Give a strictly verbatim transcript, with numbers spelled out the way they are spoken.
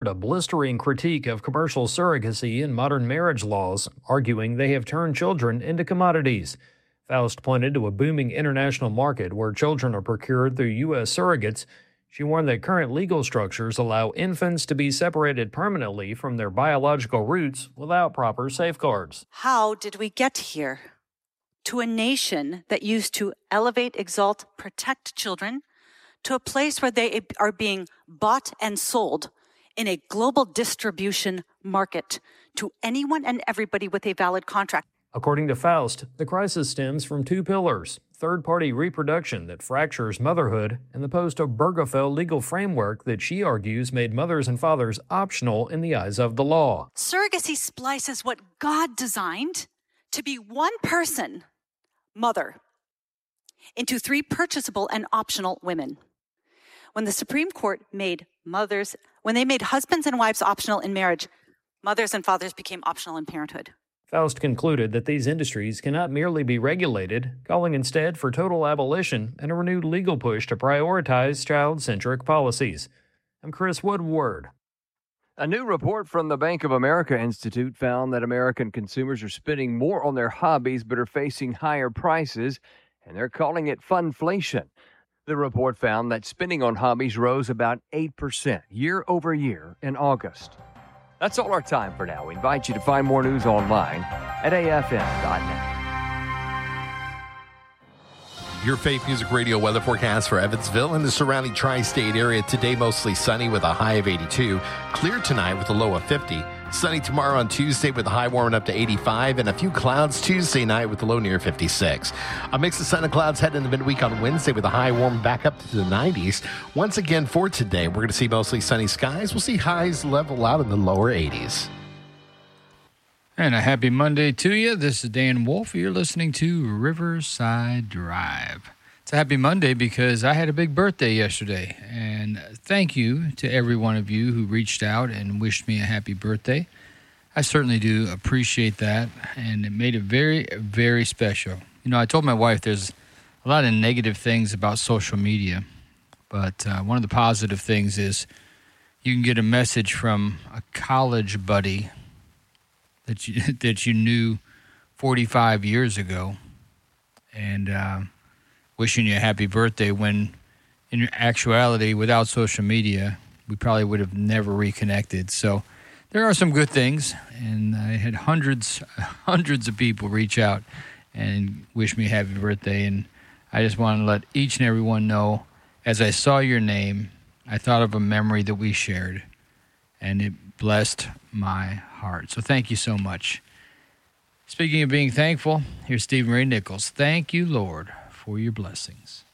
a blistering critique of commercial surrogacy and modern marriage laws, arguing they have turned children into commodities. Faust pointed to a booming international market where children are procured through U S surrogates. She warned that current legal structures allow infants to be separated permanently from their biological roots without proper safeguards. How did we get here? To a nation that used to elevate, exalt, protect children, to a place where they are being bought and sold in a global distribution market to anyone and everybody with a valid contract. According to Faust, the crisis stems from two pillars: third-party reproduction that fractures motherhood, and the post-Obergefell legal framework that she argues made mothers and fathers optional in the eyes of the law. Surrogacy splices what God designed to be one person, mother, into three purchasable and optional women. When the Supreme Court made mothers, when they made husbands and wives optional in marriage, mothers and fathers became optional in parenthood. Faust concluded that these industries cannot merely be regulated, calling instead for total abolition and a renewed legal push to prioritize child-centric policies. I'm Chris Woodward. A new report from the Bank of America Institute found that American consumers are spending more on their hobbies but are facing higher prices, and they're calling it funflation. The report found that spending on hobbies rose about eight percent year over year in August. That's all our time for now. We invite you to find more news online at A F M dot net. Your Faith Music Radio weather forecast for Evansville and the surrounding tri-state area. Today, mostly sunny with a high of eighty-two. Clear tonight with a low of fifty. Sunny tomorrow on Tuesday with a high warming up to eighty-five. And a few clouds Tuesday night with a low near fifty-six. A mix of sun and clouds heading into midweek on Wednesday with a high warming back up to the nineties. Once again for today, we're going to see mostly sunny skies. We'll see highs level out in the lower eighties. And a happy Monday to you. This is Dan Wolf. You're listening to Riverside Drive. It's a happy Monday because I had a big birthday yesterday. And thank you to every one of you who reached out and wished me a happy birthday. I certainly do appreciate that. And it made it very, very special. You know, I told my wife there's a lot of negative things about social media. But uh, one of the positive things is you can get a message from a college buddy that you that you knew forty-five years ago, and uh, wishing you a happy birthday, when in actuality, without social media, we probably would have never reconnected. So there are some good things, and I had hundreds, hundreds of people reach out and wish me a happy birthday, and I just want to let each and every one know, as I saw your name, I thought of a memory that we shared, and it blessed my heart. So thank you so much. Speaking of being thankful, here's Stephen Ray Nichols. Thank you, Lord, for your blessings.